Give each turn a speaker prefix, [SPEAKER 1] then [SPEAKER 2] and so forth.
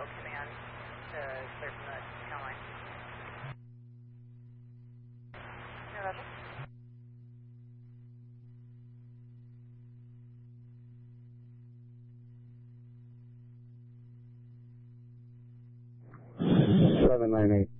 [SPEAKER 1] command to clear from the town line. No, Roger.
[SPEAKER 2] 798.